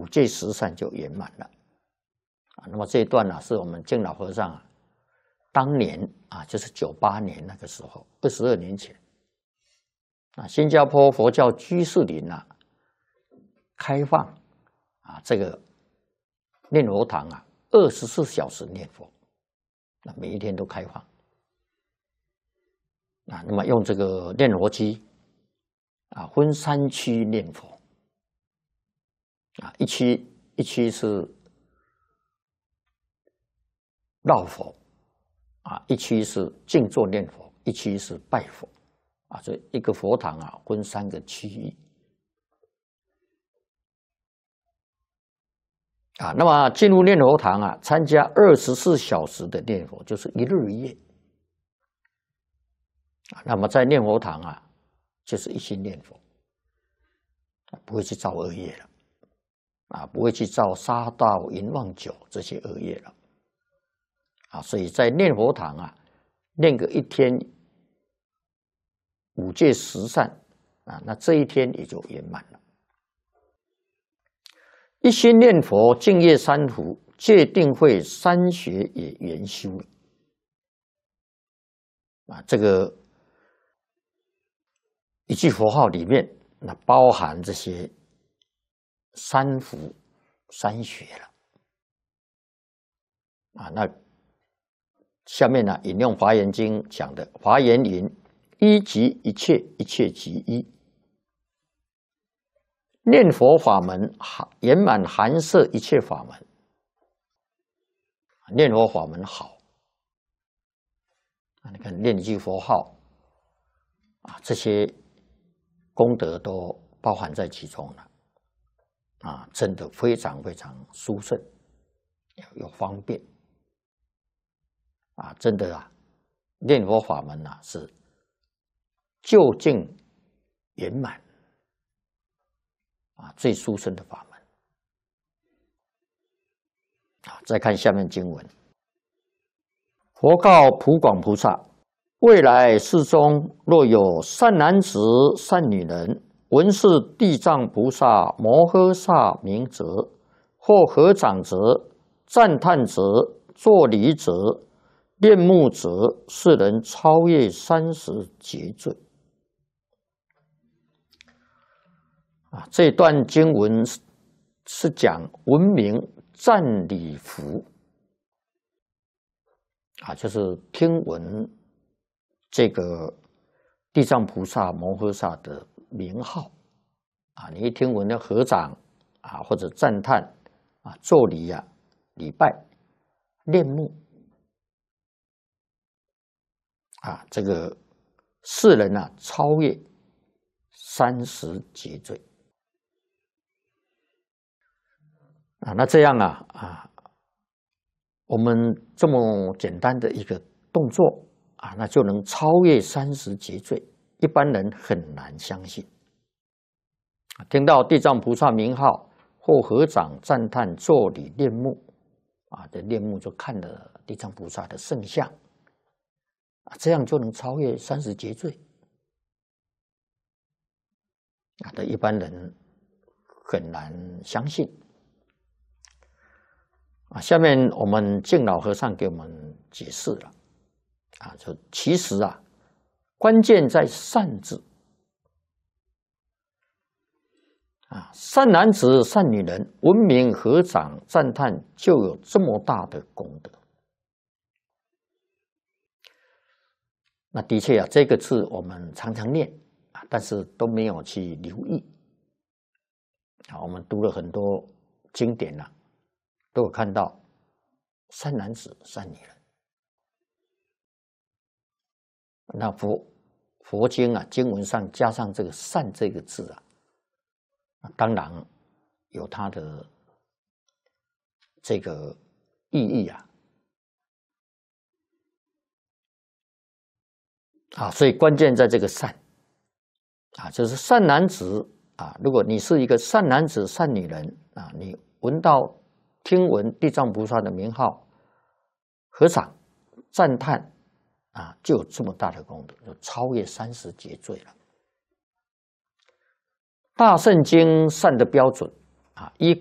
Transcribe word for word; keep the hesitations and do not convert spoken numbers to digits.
五戒十善就圆满了啊。那么这一段呢、啊，是我们净老和尚啊，当年啊，就是九八年那个时候，二十二年前啊，新加坡佛教居士林啊，开放啊这个念佛堂啊，二十四小时念佛，那每一天都开放啊。那么用这个念佛机啊，分三区念佛啊，一区一区是绕佛啊，一区是静坐念佛，一区是拜佛啊，所以一个佛堂啊，分三个区域啊。那么进入念佛堂啊，参加二十四小时的念佛，就是一日一夜啊。那么在念佛堂啊，就是一心念佛，不会去造恶业了啊，不会去造杀盗淫妄酒这些恶业了啊。所以在念佛堂啊，念个一天五戒十善啊，那这一天也就圆满了。一心念佛，净业三福，戒定慧三学也圆修了啊。这个一句佛号里面，那包含这些三福三学了啊。那下面呢，引用《华严经》讲的，华严云：一即一切，一切即一。念佛法门圆满含摄一切法门，念佛法门好啊！你看念一句佛号啊，这些功德都包含在其中了啊，真的非常非常殊胜，又方便啊！真的啊，念佛法门啊是究竟圆满啊，最殊胜的法门啊！再看下面经文，佛告普广菩萨：未来世中，若有善男子、善女人，闻是地藏菩萨摩诃萨名者，或合掌者、赞叹者、作礼者、念目者，是人超越三十劫罪。啊，这段经文是是讲闻名赞礼服啊，就是听闻这个地藏菩萨摩诃萨的名号啊，你一听闻要合掌啊，或者赞叹啊，作礼啊，礼拜、念目啊，这个世人啊，超越三十劫罪。啊，那这样啊啊，我们这么简单的一个动作啊，那就能超越三十劫罪，一般人很难相信。听到地藏菩萨名号，或合掌赞叹、作礼、念目啊，这念目就看了地藏菩萨的圣像啊，这样就能超越三十劫罪啊，这一般人很难相信。啊，下面我们净老和尚给我们解释了，啊，就其实啊，关键在善字，啊，善男子、善女人，闻名合掌赞叹，就有这么大的功德。那的确啊，这个字我们常常念啊，但是都没有去留意。啊，我们读了很多经典啊，都有看到善男子、善女人。那佛佛经啊，经文上加上这个“善”这个字啊，当然有它的这个意义啊。啊，所以关键在这个善啊，就是善男子啊。如果你是一个善男子、善女人啊，你闻到、听闻地藏菩萨的名号，合掌赞叹啊，就有这么大的功德，就超越三十劫罪了。大圣经善的标准啊，依